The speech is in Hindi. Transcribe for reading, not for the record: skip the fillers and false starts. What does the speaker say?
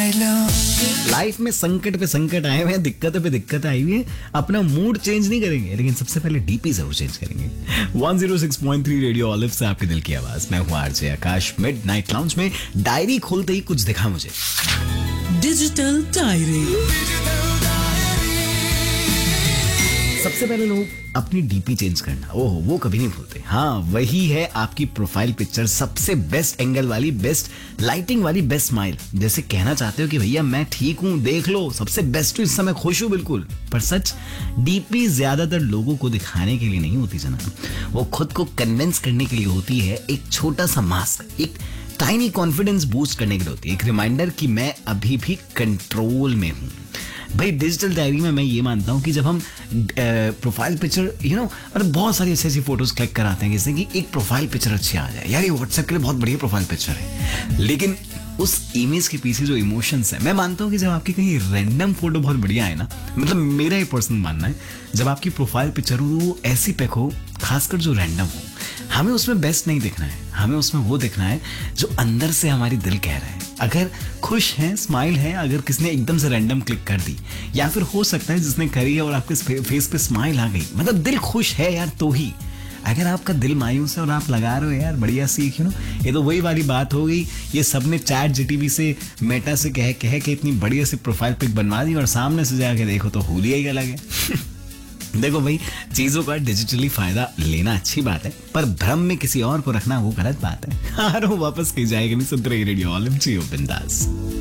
लाइफ में संकट पे संकट आए हुए हैं, दिक्कत पे दिक्कत आई हुई है, अपना मूड चेंज नहीं करेंगे, लेकिन सबसे पहले डीपी जरूर चेंज करेंगे। 106.3 रेडियो ऑलिव से आपके दिल की आवाज, मैं हूँ आरजे आकाश। मिडनाइट लाउंज में डायरी खोलते ही कुछ दिखा मुझे। Digital diary. सबसे पहले लोग अपनी डीपी चेंज करना, ओह वो कभी नहीं भूलते। हाँ, वही है आपकी प्रोफाइल पिक्चर, सबसे बेस्ट एंगल वाली, बेस्ट लाइटिंग वाली, बेस्ट स्माइल। जैसे कहना चाहते हो कि भैया मैं ठीक हूँ, देख लो, सबसे बेस्ट हूँ, इस समय खुश हूँ बिल्कुल। पर सच, डीपी ज्यादातर लोगों को दिखाने के लिए नहीं होती जनाब, वो खुद को कन्विंस करने के लिए होती है। एक छोटा सा मास्क, एक टाइनी कॉन्फिडेंस बूस्ट करने के लिए होती है, एक रिमाइंडर कि मैं अभी भी कंट्रोल में हूँ। भाई डिजिटल डायरी में मैं ये मानता हूँ कि जब हम प्रोफाइल पिक्चर मतलब बहुत सारी ऐसी फोटोज क्लिक कराते हैं जैसे कि एक प्रोफाइल पिक्चर अच्छी आ जाए, यार ये व्हाट्सएप के लिए बहुत बढ़िया प्रोफाइल पिक्चर है, लेकिन उस इमेज के पीछे जो इमोशंस है, मैं मानता हूँ कि जब आपकी कहीं रैंडम फोटो बहुत बढ़िया है ना, मतलब मेरा ये पर्सनल मानना है, जब आपकी प्रोफाइल पिक्चर हो वो ऐसी पिक हो, खासकर जो रैंडम हो, हमें उसमें बेस्ट नहीं दिखना है, हमें उसमें वो दिखना है जो अंदर से हमारी दिल कह रहा है। अगर खुश है, स्माइल है, अगर किसने एकदम से रैंडम क्लिक कर दी, या फिर हो सकता है जिसने करी है और आपके फेस पे स्माइल आ गई, मतलब दिल खुश है यार, तो ही। अगर आपका दिल मायूस है और आप लगा रहे हो यार बढ़िया सीख, ये तो वही वाली बात हो गई, ये सबने चैट जीटीवी से, मेटा से कह के इतनी बढ़िया सी प्रोफाइल पिक बनवा दी और सामने से जाके देखो तो हुलिया ही अलग है। देखो भाई, चीजों का डिजिटली फायदा लेना अच्छी बात है, पर भ्रम में किसी और को रखना वो गलत बात है। वापस की जाएगी नहीं, सुन रही रेडियो ऑलिव, जियो बिंदास।